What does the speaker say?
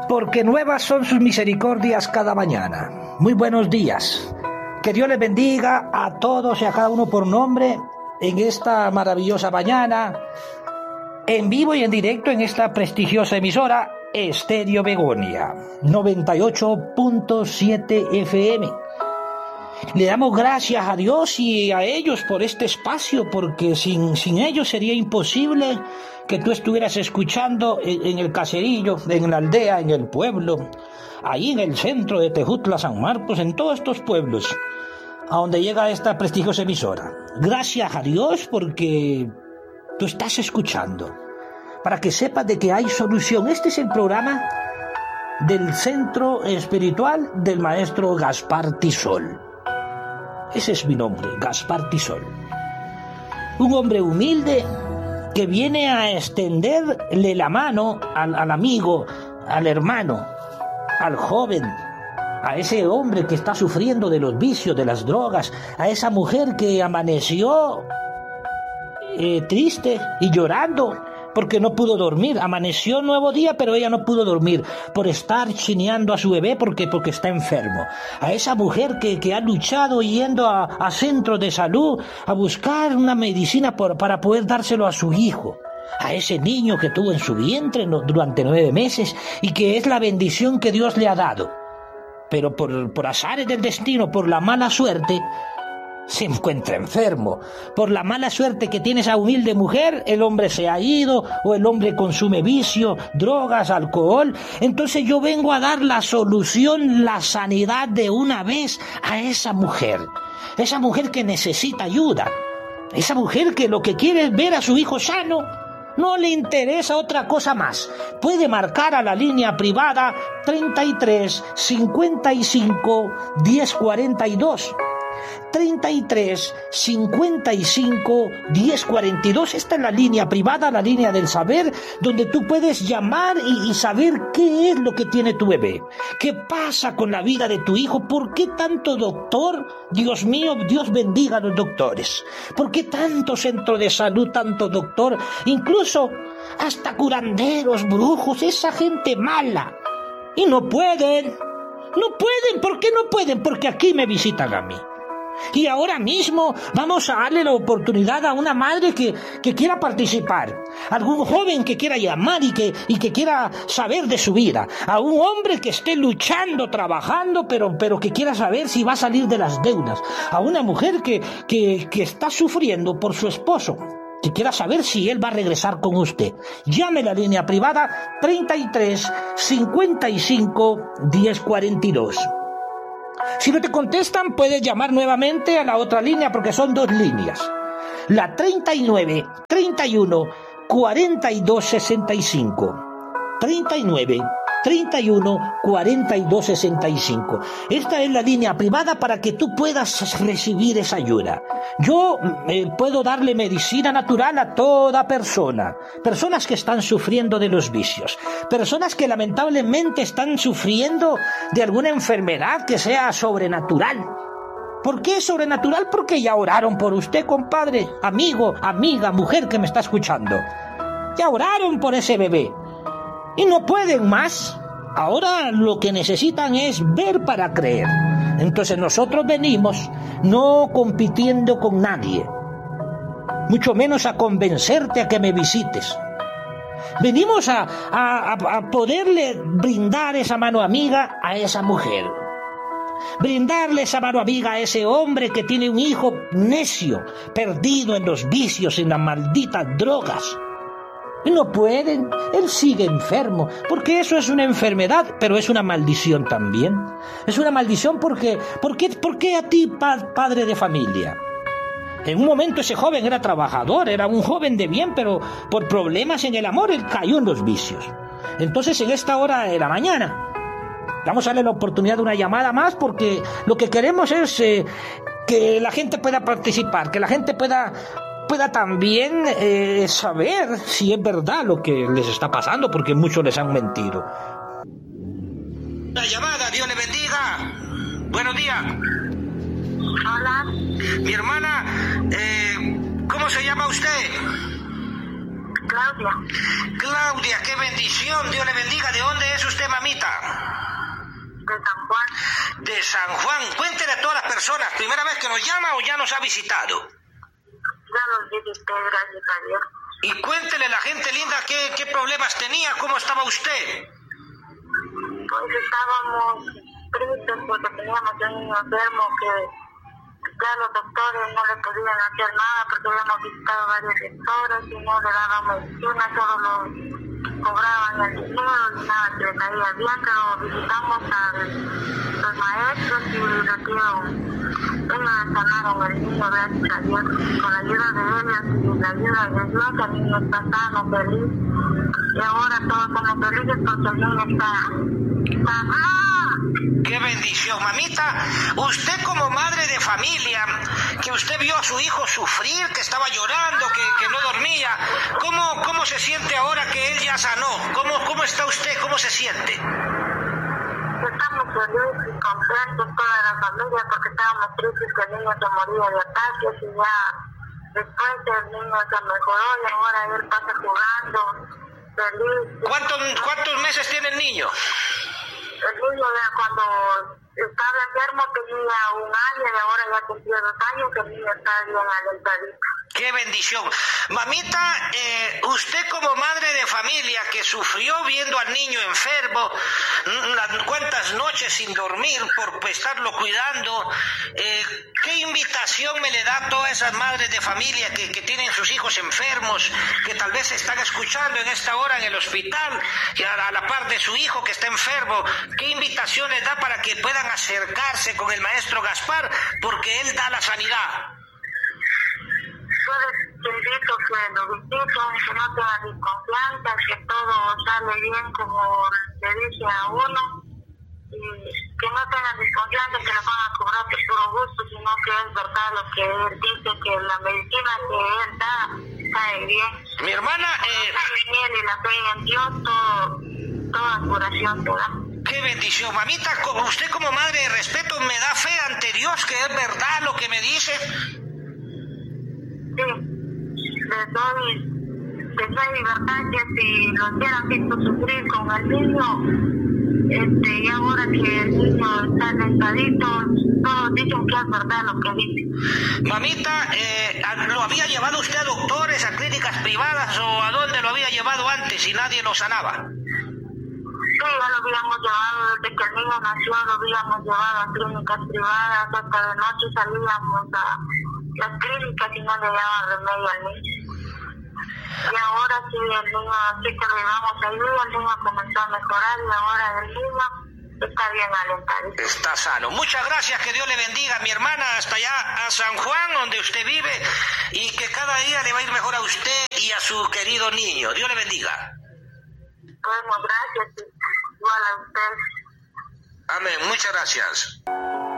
porque nuevas son sus misericordias cada mañana. Muy buenos días. Que Dios les bendiga a todos y a cada uno por nombre en esta maravillosa mañana, en vivo y en directo en esta prestigiosa emisora Estéreo Begonia 98.7 FM. Le damos gracias a Dios y a ellos por este espacio, porque sin ellos sería imposible que tú estuvieras escuchando en el caserillo, en la aldea, en el pueblo, ahí en el centro de Tejutla, San Marcos, en todos estos pueblos a donde llega esta prestigiosa emisora. Gracias a Dios porque tú estás escuchando, para que sepas de que hay solución. Este es el programa del Centro Espiritual del Maestro Gaspar Tisol. Ese es mi nombre, Gaspar Tisol. Un hombre humilde que viene a extenderle la mano al amigo, al hermano, al joven, a ese hombre que está sufriendo de los vicios, de las drogas, a esa mujer que amaneció triste y llorando porque no pudo dormir. Amaneció nuevo día, pero ella no pudo dormir por estar chineando a su bebé porque está enfermo. A esa mujer que ha luchado yendo a centros de salud a buscar una medicina para poder dárselo a su hijo. A ese niño que tuvo en su vientre durante 9 meses y que es la bendición que Dios le ha dado. Pero por azares del destino, por la mala suerte, se encuentra enfermo. Por la mala suerte que tiene esa humilde mujer, el hombre se ha ido, o el hombre consume vicio, drogas, alcohol. Entonces yo vengo a dar la solución, la sanidad de una vez a esa mujer que necesita ayuda, esa mujer que lo que quiere es ver a su hijo sano. No le interesa otra cosa más. Puede marcar a la línea privada 33 55 10 42. 33 55 10 42. Esta es la línea privada, la línea del saber, donde tú puedes llamar y saber qué es lo que tiene tu bebé, qué pasa con la vida de tu hijo, por qué tanto doctor. Dios mío, Dios bendiga a los doctores. ¿Por qué tanto centro de salud, tanto doctor, incluso hasta curanderos, brujos, esa gente mala? Y no pueden. ¿Por qué no pueden? Porque aquí me visitan a mí. Y ahora mismo vamos a darle la oportunidad a una madre que quiera participar, algún joven que quiera llamar y que quiera saber de su vida, a un hombre que esté luchando, trabajando, pero que quiera saber si va a salir de las deudas, a una mujer que está sufriendo por su esposo, que quiera saber si él va a regresar con usted. Llame a la línea privada 33 55 10 42. Si no te contestan, puedes llamar nuevamente a la otra línea, porque son 2 líneas. La 39 31 42 65. 39 31 42 65. Esta es la línea privada para que tú puedas recibir esa ayuda. Yo puedo darle medicina natural a toda persona. Personas que están sufriendo de los vicios. Personas que lamentablemente están sufriendo de alguna enfermedad que sea sobrenatural. ¿Por qué sobrenatural? Porque ya oraron por usted, compadre, amigo, amiga, mujer que me está escuchando. Ya oraron por ese bebé. Y no pueden más. Ahora lo que necesitan es ver para creer. Entonces nosotros venimos no compitiendo con nadie, mucho menos a convencerte a que me visites. Venimos a poderle brindar esa mano amiga a esa mujer. Brindarle esa mano amiga a ese hombre que tiene un hijo necio, perdido en los vicios, en las malditas drogas. No pueden, él sigue enfermo, porque eso es una enfermedad, pero es una maldición también. Es una maldición ¿por qué a ti, padre de familia? En un momento ese joven era trabajador, era un joven de bien, pero por problemas en el amor él cayó en los vicios. Entonces en esta hora de la mañana vamos a darle la oportunidad de una llamada más, porque lo que queremos es que la gente pueda participar, que la gente pueda también saber si es verdad lo que les está pasando, porque muchos les han mentido. La llamada, Dios le bendiga. Buenos días. Hola. Mi hermana, ¿cómo se llama usted? Claudia. Claudia, qué bendición. bendición, Dios le bendiga. ¿De dónde es usted, mamita? De San Juan. De San Juan. Cuéntele a todas las personas, ¿primera vez que nos llama o ya nos ha visitado? Ya los visité, gracias a Dios. Y cuéntele a la gente linda qué problemas tenía, cómo estaba usted. Pues estábamos tristes porque teníamos un niño enfermo que ya los doctores no le podían hacer nada porque habíamos visitado varios doctores y no le daban medicina, solo los cobraban el dinero y nada que le caía bien, pero visitamos a los maestros y les dieron, ellos sanaron el niño, gracias a Dios, con la ayuda de ellos y la ayuda de Dios, el niño está sano, feliz, y ahora todos somos felices porque el niño está sano. ¡Qué bendición! Mamita, usted como madre de familia, que usted vio a su hijo sufrir, que estaba llorando, que no dormía, ¿cómo se siente ahora que él ya sanó? ¿Cómo está usted? ¿Cómo se siente? Estamos felices y contentos toda la familia porque estábamos tristes que el niño se moría de ataques y ya después el niño se mejoró y ahora él pasa jugando, feliz. ¿Cuántos meses tiene el niño? El niño ya cuando estaba enfermo tenía 1 año y ahora ya cumplió 2 años que el niño está bien alentadito. ¡Qué bendición! Mamita, usted como madre de familia que sufrió viendo al niño enfermo, cuántas noches sin dormir por estarlo cuidando, ¿qué invitación me le da a todas esas madres de familia que tienen sus hijos enfermos, que tal vez están escuchando en esta hora en el hospital, y a la par de su hijo que está enfermo? ¿Qué invitación les da para que puedan acercarse con el maestro Gaspar? Porque él da la sanidad. Yo les invito que lo visiten, que no tengan desconfianza, que todo sale bien como le dice a uno, y que no tengan desconfianza que le van a cobrar por puro gusto, sino que es verdad lo que él dice, que la medicina que él da cae bien. Mi hermana, y la fe en Dios, toda curación te da. ¡Qué bendición! Mamita, usted como madre de respeto me da fe ante Dios que es verdad lo que me dice. Sí, les doy libertad que si lo hubieran visto sufrir con el niño, y ahora que el niño está alentadito, todos dicen que es verdad lo que dice. Mamita, ¿lo había llevado usted a doctores, a clínicas privadas o a dónde lo había llevado antes y nadie lo sanaba? Sí, ya lo habíamos llevado desde que el niño nació, lo habíamos llevado a clínicas privadas, hasta de noche salíamos a las clínicas y no le daban remedio al niño. Y ahora sí, el niño, sí que lo llevamos ahí, el niño comenzó a mejorar y ahora el niño está bien alentado. Está sano. Muchas gracias, que Dios le bendiga, mi hermana, hasta allá a San Juan, donde usted vive, y que cada día le va a ir mejor a usted y a su querido niño. Dios le bendiga. Bueno, gracias, igual a usted. Amén, muchas gracias.